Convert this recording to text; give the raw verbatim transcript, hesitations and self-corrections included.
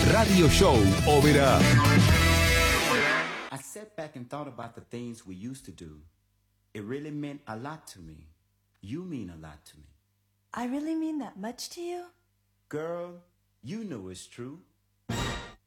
Radio Show Overa. I sat back and thought about the things we used to do. It really meant a lot to me. You mean a lot to me. I really mean that much to you? Girl, you know it's true.